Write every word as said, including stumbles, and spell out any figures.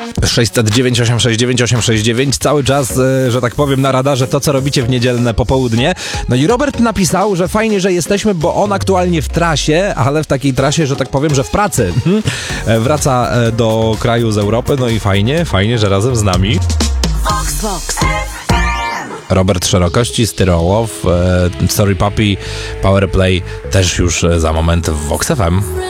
sześćset dziewięć osiem sześć dziewięć osiem sześć dziewięć. Cały czas, że tak powiem, na radarze to, co robicie w niedzielne popołudnie. No i Robert napisał, że fajnie, że jesteśmy, bo on aktualnie w trasie, ale w takiej trasie, że tak powiem, że w pracy. Wraca do kraju z Europy, no i fajnie, fajnie, że razem z nami. Vox, Vox. Robert Szerokości, Styrołow, Sorry Papi, Powerplay też już za moment w Vox F M.